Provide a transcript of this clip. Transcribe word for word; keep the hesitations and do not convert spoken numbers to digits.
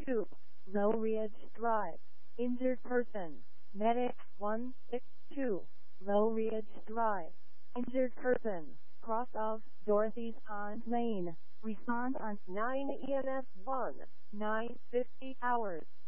two, Low Ridge Drive. Injured person. Medic one six two, Low Ridge Drive. Injured person. Cross of Dorothy's Pond Lane. Respond on nine E M S one, nine fifty hours.